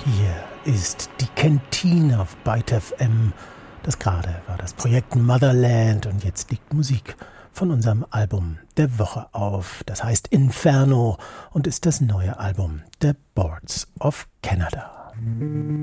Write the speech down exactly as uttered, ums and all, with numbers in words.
Hier ist die Kantine auf Byte F M. Das gerade war das Projekt Motherland und jetzt liegt Musik von unserem Album der Woche auf. Das heißt Inferno und ist das neue Album The Boards of Canada.